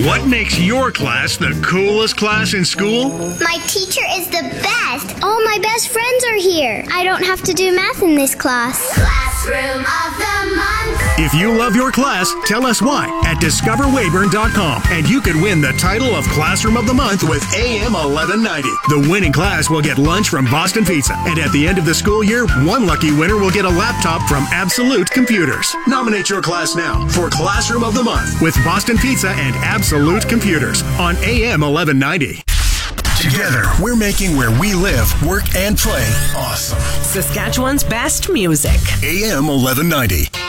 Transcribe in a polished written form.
What makes your class the coolest class in school? My teacher is the best. All my best friends are here. I don't have to do math in this class. Classroom of the Month. If you love your class, tell us why at discoverwayburn.com, and you could win the title of Classroom of the Month with AM 1190. The winning class will get lunch from Boston Pizza, and at the end of the school year, one lucky winner will get a laptop from Absolute Computers. Nominate your class now for Classroom of the Month with Boston Pizza and Absolute Computers on AM 1190. Together, we're making where we live, work, and play awesome. Saskatchewan's best music. AM 1190.